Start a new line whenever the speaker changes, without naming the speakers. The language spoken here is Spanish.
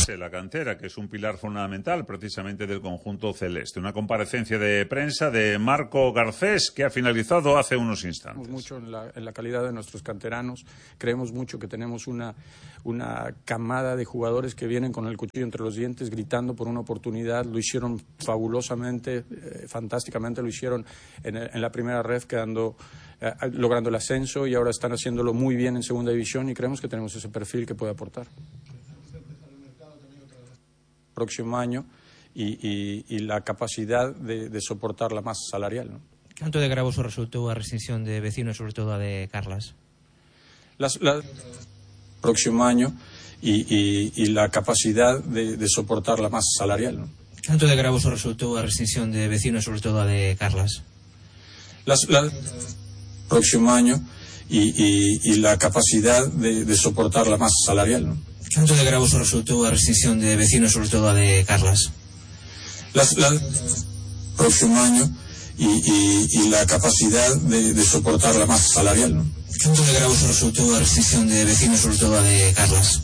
base, la cantera, que es un pilar fundamental precisamente del conjunto celeste. Una comparecencia de prensa de Marco Garcés que ha finalizado hace unos instantes.
Mucho en la calidad de nuestros canteranos. Creemos mucho que tenemos una camada de jugadores que vienen con el cuchillo entre los dientes, gritando por una oportunidad. Lo hicieron fabulosamente, fantásticamente. Lo hicieron en la primera ref, logrando el ascenso, y ahora están haciéndolo muy bien en segunda división, y creemos que tenemos ese perfil que puede aportar. Próximo año y la capacidad de soportar la masa salarial, ¿no?
Canto de gravoso resultou a rescisión de Vecino e sobre todo a de Carlas?
Próximo año y la capacidad de soportar la masa salarial, ¿no?
Canto de gravoso resultou a rescisión de Vecino e sobre todo a de Carlas?
Próximo año y la capacidad de soportar la masa salarial, ¿no?
Canto de gravoso resultou a rescisión de Vecino e sobre todo a de Carlas?
Próximo año y la capacidad de soportar la masa salarial, ¿no?
Canto de gravoso resultou a rescisión de Vecino e sobre todo a de Carlas?